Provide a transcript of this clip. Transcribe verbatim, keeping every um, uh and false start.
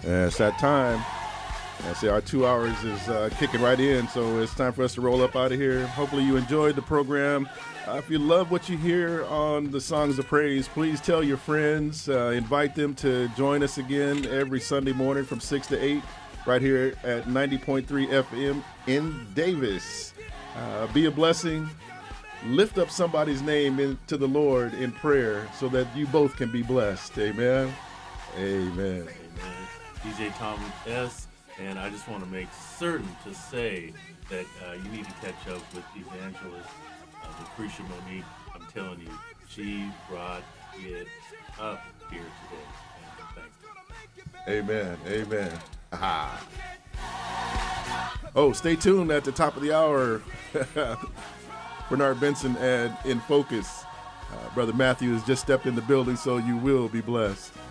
Uh, it's that time. I say our two hours is uh, kicking right in, so it's time for us to roll up out of here. Hopefully you enjoyed the program. Uh, if you love what you hear on the Songs of Praise, please tell your friends, uh, invite them to join us again every Sunday morning from six to eight right here at ninety point three F M in Davis. Uh, be a blessing. Lift up somebody's name into the Lord in prayer so that you both can be blessed. Amen. Amen. Amen. D J Tom S., and I just want to make certain to say that uh, you need to catch up with Evangelist uh, Lucretia Monique. I'm telling you, she brought it up here today. And thanks. Amen. Amen. Aha. Oh, stay tuned at the top of the hour. Bernard Benson and In Focus. Uh, Brother Matthew has just stepped in the building, so you will be blessed.